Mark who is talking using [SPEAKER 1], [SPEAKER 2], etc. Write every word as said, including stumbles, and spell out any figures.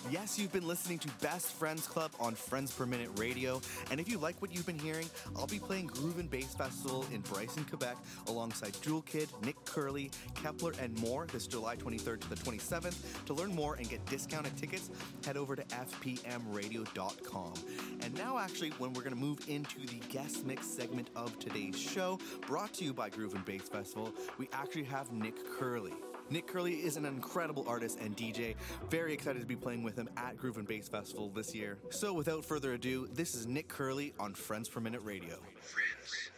[SPEAKER 1] Yes, you've been listening to Best Friends Club on Friends Per Minute Radio, and if you like what you've been hearing, I'll be playing Groove and Bass Festival in Bryson, Quebec, alongside Jewel Kid, Nick Curley, Kepler, and more this July twenty-third to the twenty-seventh. To learn more and get discounted tickets, head over to f p m radio dot com. And now, actually, when we're going to move into the guest mix segment of today's show, brought to you by Groove and Bass Festival, we actually have Nick Curley. Nick Curley is an incredible artist and D J. Very excited to be playing with him at Groove and Bass Festival this year. So without further ado, this is Nick Curley on Friends Per Minute Radio.
[SPEAKER 2] Friends.